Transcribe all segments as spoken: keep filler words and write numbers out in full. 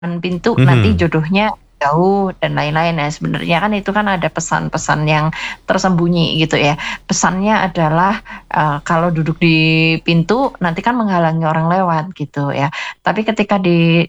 pintu nanti Mhm. jodohnya jauh dan lain-lain. Nah, sebenarnya kan itu kan ada pesan-pesan yang tersembunyi gitu ya. Pesannya adalah, eee, kalau duduk di pintu nanti kan menghalangi orang lewat gitu ya. Tapi ketika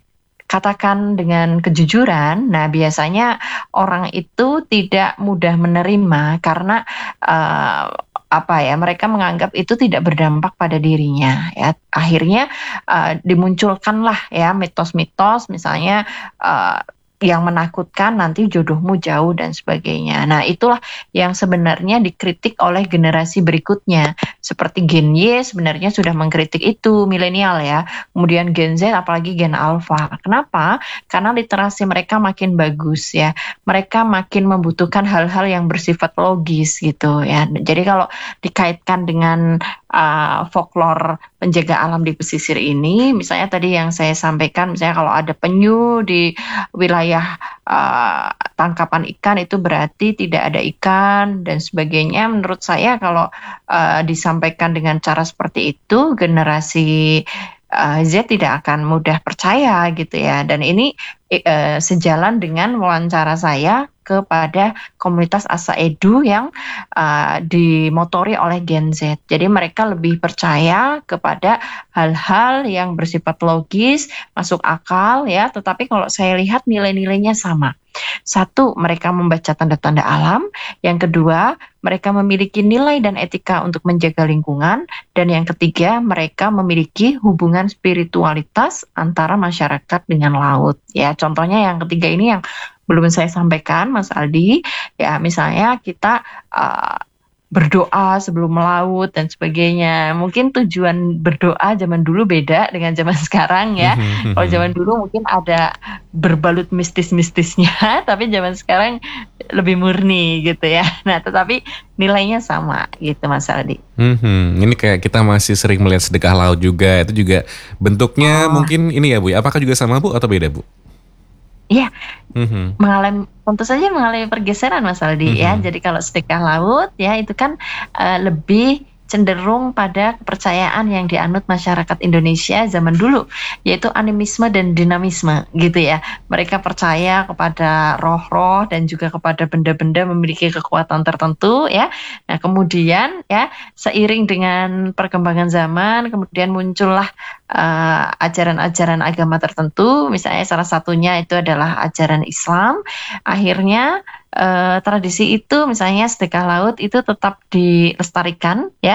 dikatakan dengan kejujuran, nah biasanya orang itu tidak mudah menerima karena, eee, apa ya, mereka menganggap itu tidak berdampak pada dirinya ya. Akhirnya, eee, dimunculkanlah ya mitos-mitos misalnya, eee, yang menakutkan nanti jodohmu jauh dan sebagainya. Nah, itulah yang sebenarnya dikritik oleh generasi berikutnya. Seperti Gen Y sebenarnya sudah mengkritik itu, milenial ya. Kemudian Gen Z apalagi Gen Alpha. Kenapa? Karena literasi mereka makin bagus ya. Mereka makin membutuhkan hal-hal yang bersifat logis gitu ya. Jadi kalau dikaitkan dengan, eee, folklore penjaga alam di pesisir ini, misalnya tadi yang saya sampaikan, misalnya kalau ada penyu di wilayah, eee, tangkapan ikan itu berarti tidak ada ikan dan sebagainya. Menurut saya kalau, eee, disampaikan dengan cara seperti itu, generasi, eee, Z tidak akan mudah percaya gitu ya. Dan ini, i eee, sejalan dengan wawancara saya kepada komunitas Asa Edu yang, eee, dimotori oleh Gen Z. Jadi mereka lebih percaya kepada hal-hal yang bersifat logis, masuk akal ya, tetapi kalau saya lihat nilai-nilainya sama. Satu, mereka membaca tanda-tanda alam, yang kedua, mereka memiliki nilai dan etika untuk menjaga lingkungan, dan yang ketiga, mereka memiliki hubungan spiritualitas antara masyarakat dengan laut. Ya, contohnya yang ketiga ini yang belum saya sampaikan, Mas Aldi, ya misalnya kita, eee, berdoa sebelum melaut dan sebagainya. Mungkin tujuan berdoa zaman dulu beda dengan zaman sekarang ya. Mhm Kalau zaman mhm. dulu mungkin ada berbalut mistis-mistisnya, tapi zaman sekarang lebih murni gitu ya. Nah, tetapi nilainya sama gitu, Mas Aldi. Mhm, ini kayak kita masih sering melihat sedekah laut juga, itu juga bentuknya Oh, mungkin ini ya Bu ya, apakah juga sama Bu atau beda Bu? iya, Mhm, mengalami tentu saja mengalami pergeseran Mas Aldi ya. mhm. Jadi kalau sedekah laut ya itu kan, eee, lebih cenderung pada kepercayaan yang dianut masyarakat Indonesia zaman dulu, yaitu animisme dan dinamisme gitu ya. Mereka percaya kepada roh-roh dan juga kepada benda-benda memiliki kekuatan tertentu ya. Nah kemudian ya, seiring dengan perkembangan zaman kemudian muncullah, eee, ajaran-ajaran agama tertentu, misalnya salah satunya itu adalah ajaran Islam. Akhirnya, eee, tradisi itu misalnya sedekah laut itu tetap dilestarikan ya,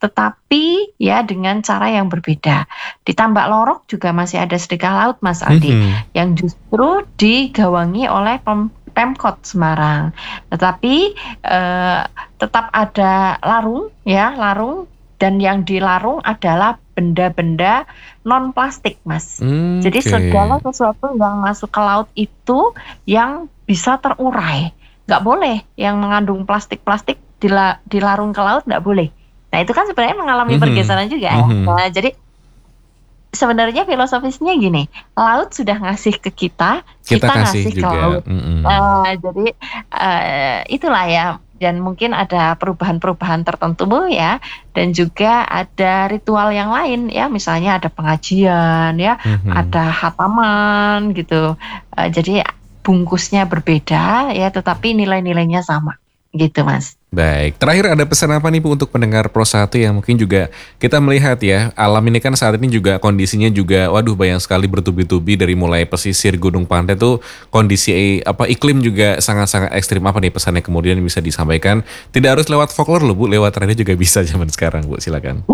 tetapi ya dengan cara yang berbeda. Di Tambak Lorok juga masih ada sedekah laut Mas Aldi, Mhm. yang justru digawangi oleh pem Pemkot Semarang. Tetapi, eee, tetap ada larung ya, larung dan yang dilarung adalah benda-benda non plastik Mas. Mmm, Jadi oke. segala sesuatu yang masuk ke laut itu yang bisa terurai. Nggak boleh yang mengandung plastik-plastik dila dilarung ke laut nggak boleh. Nah itu kan sebenarnya mengalami Mhm, pergeseran juga ya. mhm. Nah jadi sebenarnya filosofisnya gini, laut sudah ngasih ke kita, Kita kita kasih ngasih ke juga, laut. mhm. Eee, jadi, eee, itulah ya dan mungkin ada perubahan-perubahan tertentu ya dan juga ada ritual yang lain ya, misalnya ada pengajian ya, Mhm. ada khataman gitu. Eee, jadi bungkusnya berbeda ya, tetapi nilai-nilainya sama, gitu Mas. Baik, terakhir ada pesan apa nih Bu untuk pendengar Pros satu yang mungkin juga kita melihat ya, alam ini kan saat ini juga kondisinya juga waduh banyak sekali bertubi-tubi dari mulai pesisir, gunung, pantai tuh kondisi apa iklim juga sangat-sangat ekstrim. Apa nih pesannya kemudian bisa disampaikan? Tidak harus lewat folklore loh Bu, lewat radio juga bisa zaman sekarang Bu, silakan.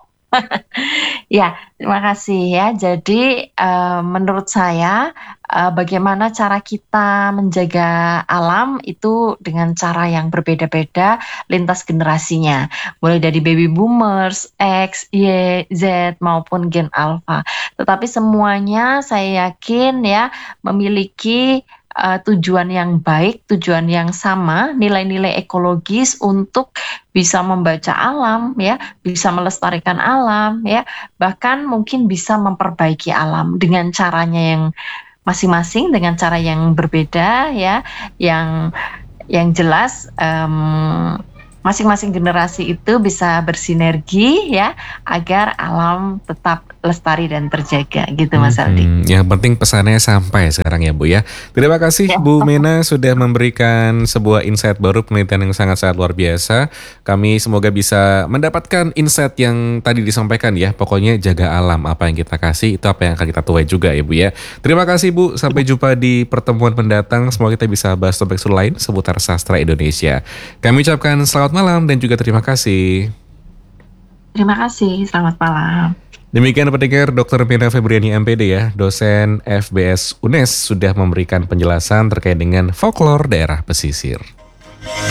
Ya, terima kasih ya. Jadi, eee, menurut saya, eee, bagaimana cara kita menjaga alam itu dengan cara yang berbeda-beda lintas generasinya. Mulai dari baby boomers, X, Y, Z, maupun Gen Alpha. Tetapi semuanya saya yakin ya memiliki, eee, tujuan yang baik, tujuan yang sama, nilai-nilai ekologis untuk bisa membaca alam ya, bisa melestarikan alam ya, bahkan mungkin bisa memperbaiki alam dengan caranya yang masing-masing, dengan cara yang berbeda ya, yang yang jelas, mmm masing-masing generasi itu bisa bersinergi ya agar alam tetap lestari dan terjaga gitu Mas Aldi. Hmm, yang penting pesannya sampai sekarang ya Bu ya. Terima kasih Ya. Bu Mena sudah memberikan sebuah insight baru, penelitian yang sangat-sangat luar biasa. Kami semoga bisa mendapatkan insight yang tadi disampaikan ya. Pokoknya jaga alam, apa yang kita kasih itu apa yang akan kita tuai juga ya Bu ya. Terima kasih Bu, sampai jumpa di pertemuan mendatang. Semoga kita bisa bahas topik seru lain seputar sastra Indonesia. Kami ucapkan selamat malam dan juga terima kasih. Terima kasih, selamat malam. Demikian pendengar, Doktor Mena Febriani M Pd ya, dosen F B S U N E S sudah memberikan penjelasan terkait dengan folklore daerah pesisir.